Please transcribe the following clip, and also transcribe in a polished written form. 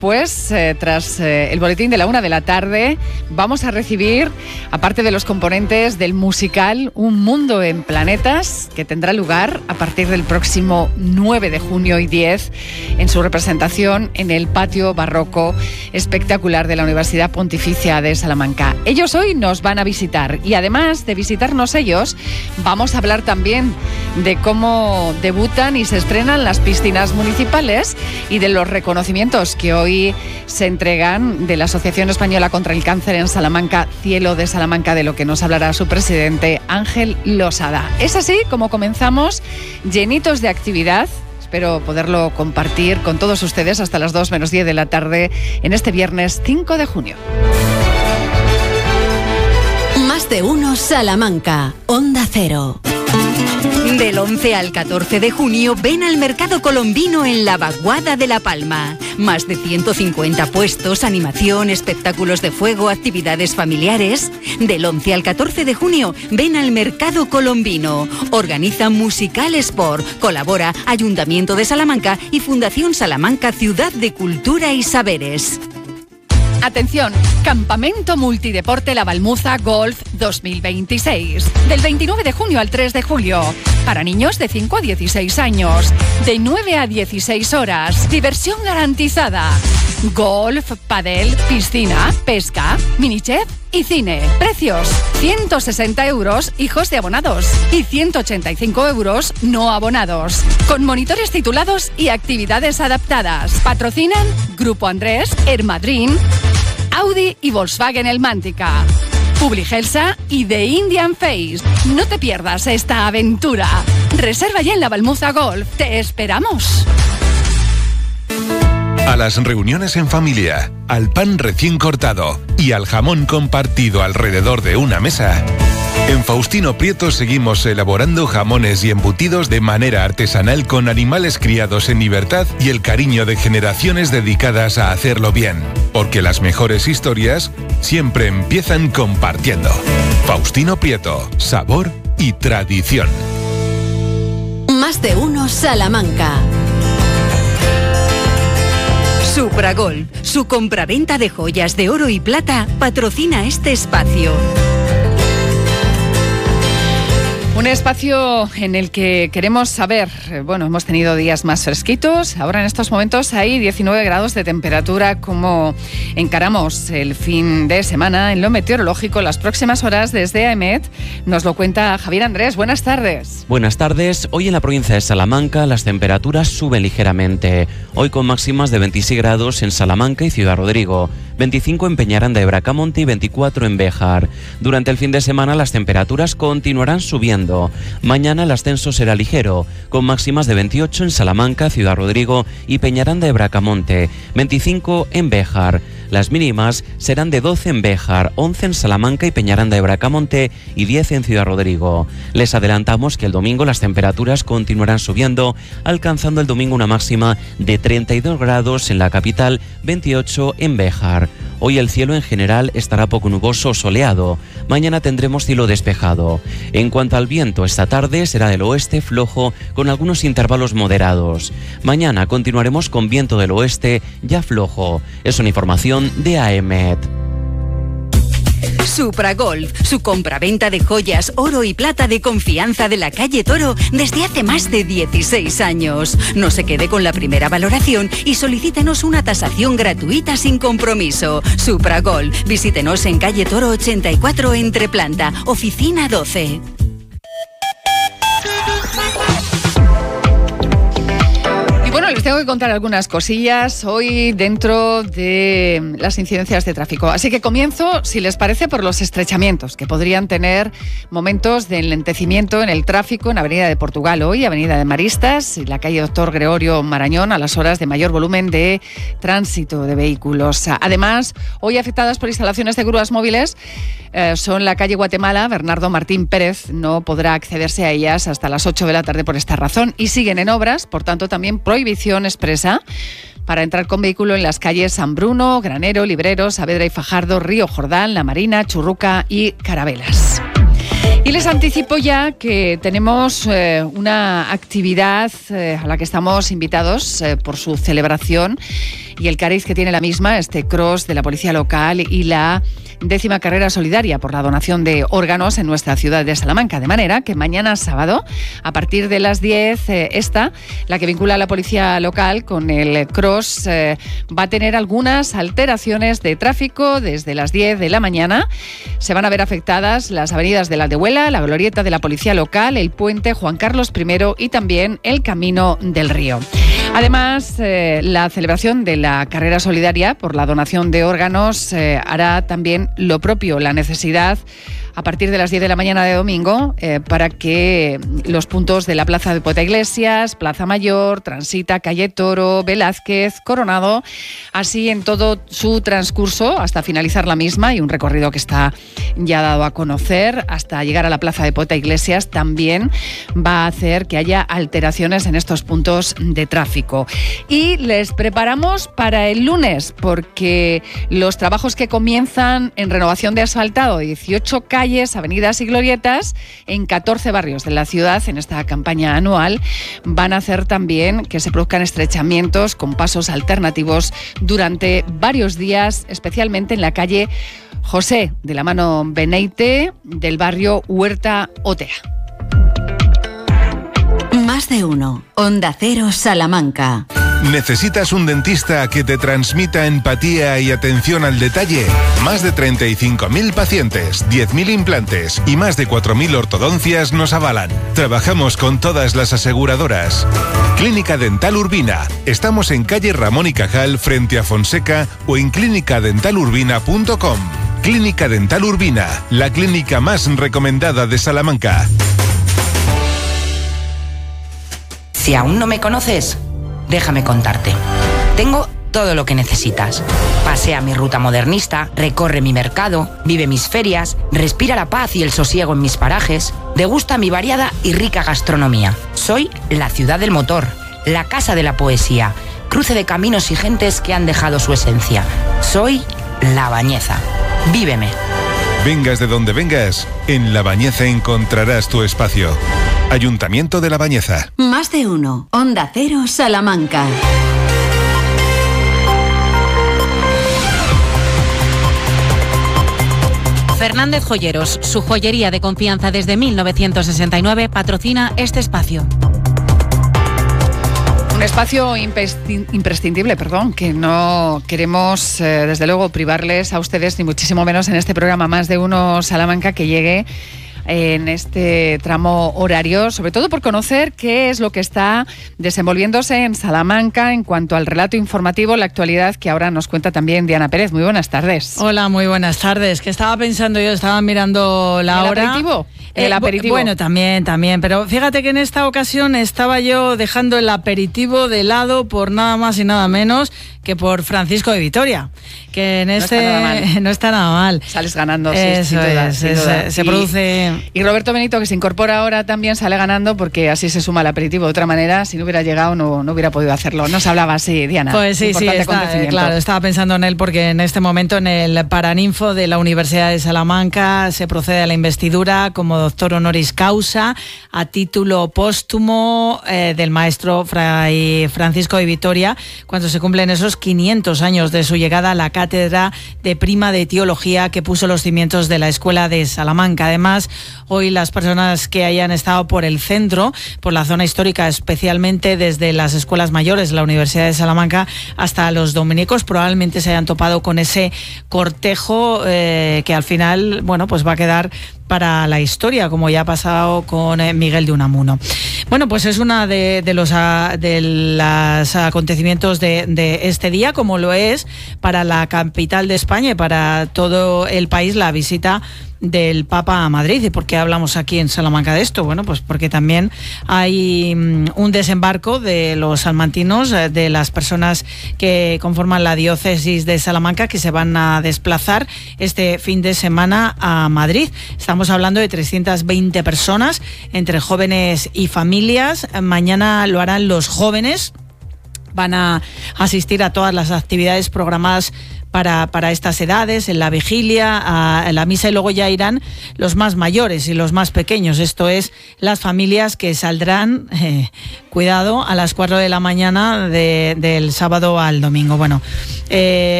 Pues tras el boletín de la 1 de la tarde vamos a recibir, aparte de los componentes del musical Un Mundo en Planetas, que tendrá lugar a partir del próximo 9 de junio y 10 en su representación en el patio barroco espectacular de la Universidad Pontificia de Salamanca. Ellos hoy nos van a visitar y además de visitarnos ellos, vamos a hablar también de cómo debutan y se estrenan las piscinas municipales y de los reconocimientos que hoy se entregan de la Asociación Española contra el Cáncer en Salamanca, Cielo de Salamanca, de lo que nos hablará su presidente Ángel Losada. Es así como comenzamos, llenitos de actividad. Espero poderlo compartir con todos ustedes hasta las 2 menos 10 de la tarde en este viernes 5 de junio. Más de uno Salamanca, Onda Cero. Del 11 al 14 de junio ven al Mercado Colombino en la Vaguada de La Palma. Más de 150 puestos, animación, espectáculos de fuego, actividades familiares. Del 11 al 14 de junio ven al Mercado Colombino. Organiza Musical Sport. Colabora Ayuntamiento de Salamanca y Fundación Salamanca Ciudad de Cultura y Saberes. Atención, Campamento Multideporte La Balmuza Golf 2026. Del 29 de junio al 3 de julio. Para niños de 5 a 16 años. De 9 a 16 horas. Diversión garantizada. Golf, pádel, piscina, pesca, minichef y cine. Precios: 160 euros hijos de abonados y 185 euros no abonados. Con monitores titulados y actividades adaptadas. Patrocinan Grupo Andrés, Ermadrin, Audi y Volkswagen Elmántica, Publigelsa y The Indian Face. No te pierdas esta aventura. Reserva ya en La Balmuza Golf. ¡Te esperamos! A las reuniones en familia, al pan recién cortado y al jamón compartido alrededor de una mesa, en Faustino Prieto seguimos elaborando jamones y embutidos de manera artesanal con animales criados en libertad y el cariño de generaciones dedicadas a hacerlo bien. Porque las mejores historias siempre empiezan compartiendo. Faustino Prieto, sabor y tradición. Más de uno Salamanca. Supragol, su compraventa de joyas de oro y plata, patrocina este espacio. Un espacio en el que queremos saber, hemos tenido días más fresquitos, ahora en estos momentos hay 19 grados de temperatura. ¿Cómo encaramos el fin de semana en lo meteorológico? Las próximas horas desde AEMET nos lo cuenta Javier Andrés. Buenas tardes. Buenas tardes. Hoy en la provincia de Salamanca las temperaturas suben ligeramente. Hoy con máximas de 26 grados en Salamanca y Ciudad Rodrigo, 25 en Peñaranda de Bracamonte y 24 en Béjar. Durante el fin de semana las temperaturas continuarán subiendo. Mañana el ascenso será ligero, con máximas de 28 en Salamanca, Ciudad Rodrigo y Peñaranda de Bracamonte, 25 en Béjar. Las mínimas serán de 12 en Béjar, 11 en Salamanca y Peñaranda de Bracamonte y 10 en Ciudad Rodrigo. Les adelantamos que el domingo las temperaturas continuarán subiendo, alcanzando el domingo una máxima de 32 grados en la capital, 28 en Béjar. Hoy el cielo en general estará poco nuboso o soleado. Mañana tendremos cielo despejado. En cuanto al viento, esta tarde será del oeste flojo con algunos intervalos moderados. Mañana continuaremos con viento del oeste ya flojo. Es una información de AEMET. Supragolf, su compraventa de joyas, oro y plata de confianza de la calle Toro desde hace más de 16 años. No se quede con la primera valoración y solicítenos una tasación gratuita sin compromiso. Supragolf, visítenos en calle Toro 84 Entreplanta, oficina 12. Les tengo que contar algunas cosillas hoy dentro de las incidencias de tráfico. Así que comienzo, si les parece, por los estrechamientos que podrían tener momentos de enlentecimiento en el tráfico en Avenida de Portugal hoy, Avenida de Maristas y la calle Doctor Gregorio Marañón a las horas de mayor volumen de tránsito de vehículos. Además, hoy afectadas por instalaciones de grúas móviles son la calle Guatemala. Bernardo Martín Pérez no podrá accederse a ellas hasta las 8 de la tarde por esta razón y siguen en obras, por tanto también prohibición expresa para entrar con vehículo en las calles San Bruno, Granero, Librero, Saavedra y Fajardo, Río Jordán, La Marina, Churruca y Carabelas. Y les anticipo ya que tenemos una actividad a la que estamos invitados por su celebración y el cariz que tiene la misma, este cross de la policía local y la 10ª carrera solidaria por la donación de órganos en nuestra ciudad de Salamanca. De manera que mañana sábado, a partir de las 10, la que vincula a la policía local con el cross, va a tener algunas alteraciones de tráfico desde las 10 de la mañana. Se van a ver afectadas las avenidas de la Aldehuela, la glorieta de la policía local, el puente Juan Carlos I y también el Camino del Río. Además, la celebración de la carrera solidaria por la donación de órganos hará también lo propio, la necesidad a partir de las 10 de la mañana de domingo para que los puntos de la Plaza de Poeta Iglesias, Plaza Mayor, Transita, Calle Toro, Velázquez, Coronado, así en todo su transcurso hasta finalizar la misma, y un recorrido que está ya dado a conocer hasta llegar a la Plaza de Poeta Iglesias, también va a hacer que haya alteraciones en estos puntos de tráfico. Y les preparamos para el lunes, porque los trabajos que comienzan en renovación de asfaltado, 18 calles, avenidas y glorietas en 14 barrios de la ciudad en esta campaña anual, van a hacer también que se produzcan estrechamientos con pasos alternativos durante varios días, especialmente en la calle José de la Mano Beneite del barrio Huerta Otea. Más de uno. Onda Cero Salamanca. ¿Necesitas un dentista que te transmita empatía y atención al detalle? Más de 35.000 pacientes, 10.000 implantes y más de 4.000 ortodoncias nos avalan. Trabajamos con todas las aseguradoras. Clínica Dental Urbina. Estamos en calle Ramón y Cajal frente a Fonseca o en clinicadentalurbina.com. Clínica Dental Urbina, la clínica más recomendada de Salamanca. Si aún no me conoces, déjame contarte. Tengo todo lo que necesitas. Pasea mi ruta modernista, recorre mi mercado, vive mis ferias, respira la paz y el sosiego en mis parajes, degusta mi variada y rica gastronomía. Soy la ciudad del motor, la casa de la poesía, cruce de caminos y gentes que han dejado su esencia. Soy La Bañeza. Víveme. Vengas de donde vengas, en La Bañeza encontrarás tu espacio. Ayuntamiento de La Bañeza. Más de uno. Onda Cero Salamanca. Fernández Joyeros, su joyería de confianza desde 1969, patrocina este espacio. Un espacio imprescindible, que no queremos, desde luego, privarles a ustedes, ni muchísimo menos en este programa Más de Uno Salamanca, que llegue en este tramo horario, sobre todo por conocer qué es lo que está desenvolviéndose en Salamanca en cuanto al relato informativo, la actualidad que ahora nos cuenta también Diana Pérez. Muy buenas tardes. Hola, muy buenas tardes. ¿Qué estaba pensando yo? Estaba mirando la hora. ¿El aperitivo? Bueno, también, pero fíjate que en esta ocasión estaba yo dejando el aperitivo de lado por nada más y nada menos que por Francisco de Vitoria, que en no está nada mal. Sales ganando, sí, sin duda. Se produce... Y Roberto Benito, que se incorpora ahora, también sale ganando, porque así se suma el aperitivo. De otra manera, si no hubiera llegado, no hubiera podido hacerlo. No se hablaba así, Diana. Pues sí, claro, estaba pensando en él, porque en este momento en el Paraninfo de la Universidad de Salamanca se procede a la investidura como doctor honoris causa a título póstumo del maestro Fray Francisco de Vitoria, cuando se cumplen esos 500 años de su llegada a la cátedra de Prima de Teología que puso los cimientos de la Escuela de Salamanca. Además, hoy las personas que hayan estado por el centro, por la zona histórica, especialmente desde las escuelas mayores de la Universidad de Salamanca hasta los dominicos, probablemente se hayan topado con ese cortejo que al final, pues va a quedar para la historia, como ya ha pasado con Miguel de Unamuno. Bueno, pues es una de los acontecimientos de este día, como lo es para la capital de España y para todo el país la visita del Papa a Madrid. ¿Y por qué hablamos aquí en Salamanca de esto? Bueno, pues porque también hay un desembarco de los salmantinos, de las personas que conforman la diócesis de Salamanca, que se van a desplazar este fin de semana a Madrid. Estamos hablando de 320 personas, entre jóvenes y familias. Mañana lo harán los jóvenes, van a asistir a todas las actividades programadas para estas edades, en la vigilia, en la misa, y luego ya irán los más mayores y los más pequeños. Esto es, las familias que saldrán, cuidado, a las 4 de la mañana del sábado al domingo. Bueno,